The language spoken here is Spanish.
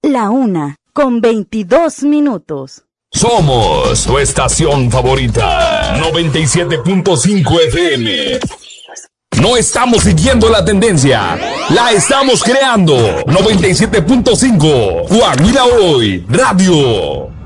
1:22. Somos tu estación favorita, 97.5 FM. No estamos siguiendo la tendencia, la estamos creando. 97.5, Coahuila Hoy, Radio.